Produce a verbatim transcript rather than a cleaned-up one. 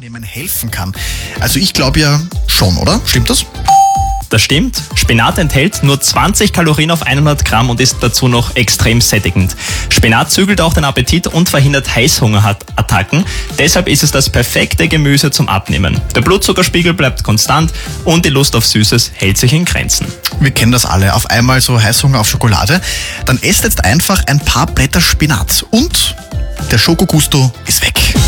Abnehmen helfen kann. Also ich glaube ja schon, oder? Stimmt das? Das stimmt. Spinat enthält nur zwanzig Kalorien auf hundert Gramm und ist dazu noch extrem sättigend. Spinat zügelt auch den Appetit und verhindert Heißhungerattacken. Deshalb ist es das perfekte Gemüse zum Abnehmen. Der Blutzuckerspiegel bleibt konstant und die Lust auf Süßes hält sich in Grenzen. Wir kennen das alle. Auf einmal so Heißhunger auf Schokolade. Dann esst jetzt einfach ein paar Blätter Spinat und der Schokogusto ist weg.